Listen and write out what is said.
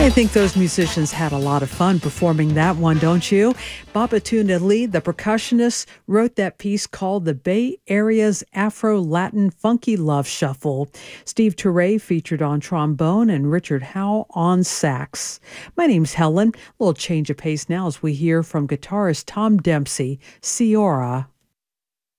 I think those musicians had a lot of fun performing that one, don't you? Babatunde Lee, the percussionist, wrote that piece called The Bay Area's Afro-Latin Funky Love Shuffle. Steve Turre featured on trombone and Richard Howe on sax. My name's Helen. A little change of pace now as we hear from guitarist Tom Dempsey, Ciora.